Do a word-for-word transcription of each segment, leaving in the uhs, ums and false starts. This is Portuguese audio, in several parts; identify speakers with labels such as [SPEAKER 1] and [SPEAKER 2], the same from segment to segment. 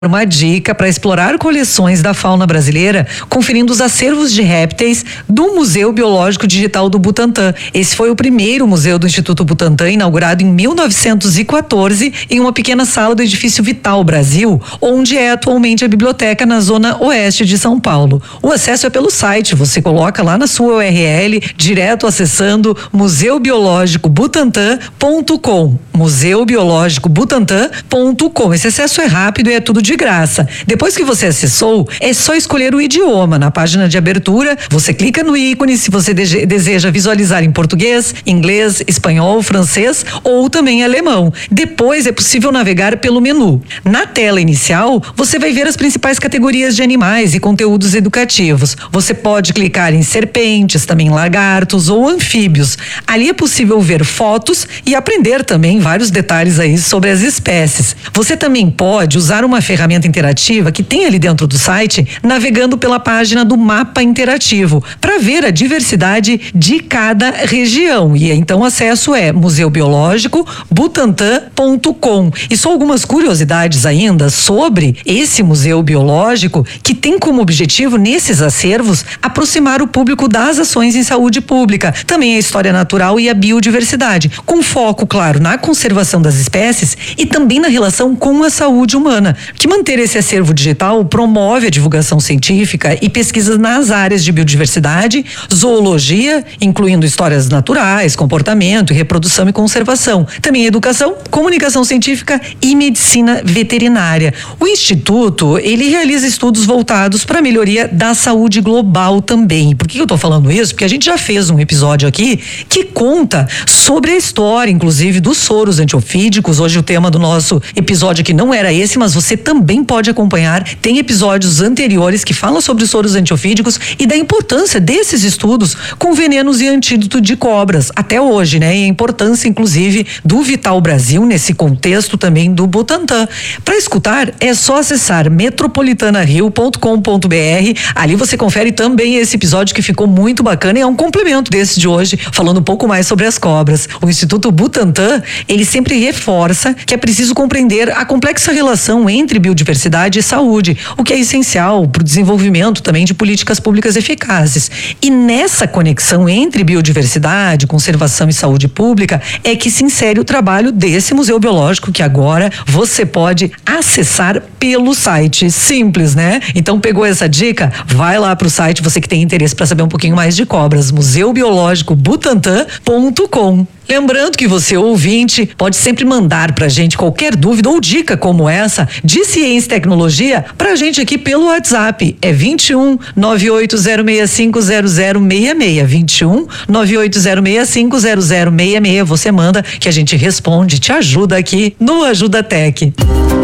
[SPEAKER 1] Uma dica para explorar coleções da fauna brasileira, conferindo os acervos de répteis do Museu Biológico Digital do Butantã. Esse foi o primeiro museu do Instituto Butantã, inaugurado em mil novecentos e quatorze, em uma pequena sala do edifício Vital Brasil, onde é atualmente a biblioteca na zona oeste de São Paulo. O acesso é pelo site, você coloca lá na sua U R L, direto acessando museu biológico butantã ponto com, museu biológico butantã ponto com. Esse acesso é rápido e é tudo de de graça. Depois que você acessou, é só escolher o idioma. Na página de abertura, você clica no ícone se você de- deseja visualizar em português, inglês, espanhol, francês ou também alemão. Depois é possível navegar pelo menu. Na tela inicial, você vai ver as principais categorias de animais e conteúdos educativos. Você pode clicar em serpentes, também lagartos ou anfíbios. Ali é possível ver fotos e aprender também vários detalhes aí sobre as espécies. Você também pode usar uma ferramenta ferramenta interativa que tem ali dentro do site, navegando pela página do mapa interativo, para ver a diversidade de cada região. E então o acesso é museu biológico butantã ponto com. E só algumas curiosidades ainda sobre esse museu biológico, que tem como objetivo, nesses acervos, aproximar o público das ações em saúde pública, também a história natural e a biodiversidade, com foco, claro, na conservação das espécies e também na relação com a saúde humana, que manter esse acervo digital promove a divulgação científica e pesquisas nas áreas de biodiversidade, zoologia, incluindo histórias naturais, comportamento, reprodução e conservação, também educação, comunicação científica e medicina veterinária. O Instituto, ele realiza estudos voltados para a melhoria da saúde global também. Por que eu estou falando isso? Porque a gente já fez um episódio aqui que conta sobre a história, inclusive, dos soros antiofídicos. Hoje o tema do nosso episódio aqui não era esse, mas você também Também pode acompanhar, tem episódios anteriores que falam sobre os soros antiofídicos e da importância desses estudos com venenos e antídoto de cobras, até hoje, né? E a importância, inclusive, do Vital Brasil nesse contexto também do Butantã. Para escutar, é só acessar metropolitana rio ponto com ponto b r. Ali você confere também esse episódio que ficou muito bacana e é um complemento desse de hoje, falando um pouco mais sobre as cobras. O Instituto Butantã, ele sempre reforça que é preciso compreender a complexa relação entre biodiversidade e saúde, o que é essencial para o desenvolvimento também de políticas públicas eficazes. E nessa conexão entre biodiversidade, conservação e saúde pública é que se insere o trabalho desse museu biológico, que agora você pode acessar pelo site. Simples, né? Então pegou essa dica? Vai lá para o site, você que tem interesse para saber um pouquinho mais de cobras, museu biológico butantã ponto com. Lembrando que você, ouvinte, pode sempre mandar pra gente qualquer dúvida ou dica como essa de ciência e tecnologia pra gente aqui pelo WhatsApp. É vinte e um, nove oito zero seis cinco zero zero seis seis. vinte e um, nove oito zero seis cinco zero zero seis seis. Você manda que a gente responde, te ajuda aqui no Ajuda Tech.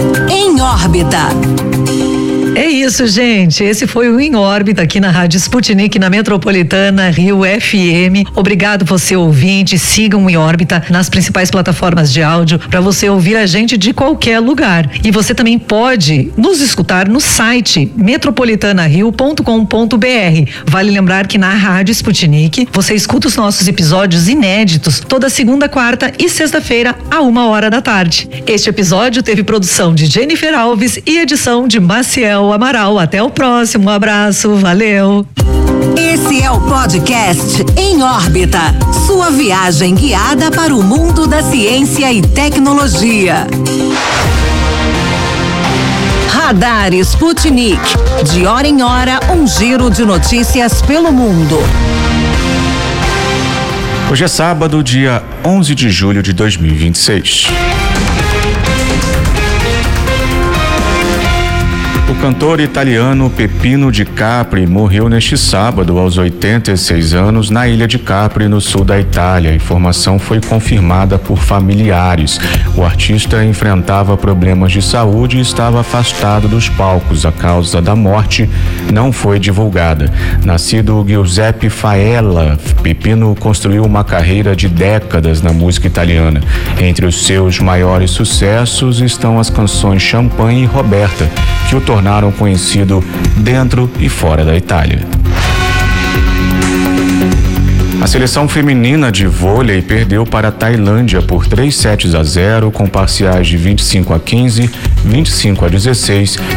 [SPEAKER 2] Em órbita.
[SPEAKER 1] É isso, gente. Esse foi o Em Órbita aqui na Rádio Sputnik, na Metropolitana Rio F M. Obrigado você, ouvinte. Sigam o Em Órbita nas principais plataformas de áudio para você ouvir a gente de qualquer lugar. E você também pode nos escutar no site metropolitana rio ponto com ponto b r. Vale lembrar que na Rádio Sputnik você escuta os nossos episódios inéditos toda segunda, quarta e sexta-feira a uma hora da tarde. Este episódio teve produção de Jennifer Alves e edição de Maciel Amaral. Até o próximo. Um abraço. Valeu.
[SPEAKER 2] Esse é o podcast Em Órbita, sua viagem guiada para o mundo da ciência e tecnologia. Radar Sputnik. De hora em hora, um giro de notícias pelo mundo.
[SPEAKER 3] Hoje é sábado, dia onze de julho de dois mil e vinte e seis. O cantor italiano Peppino Di Capri morreu neste sábado aos oitenta e seis anos na ilha de Capri, no sul da Itália. A informação foi confirmada por familiares. O artista enfrentava problemas de saúde e estava afastado dos palcos. A causa da morte não foi divulgada. Nascido Giuseppe Faella, Peppino construiu uma carreira de décadas na música italiana. Entre os seus maiores sucessos estão as canções Champagne e Roberta, que o tornaram conhecido dentro e fora da Itália. A seleção feminina de vôlei perdeu para a Tailândia por três sets a zero, com parciais de vinte e cinco a quinze, vinte e cinco a dezesseis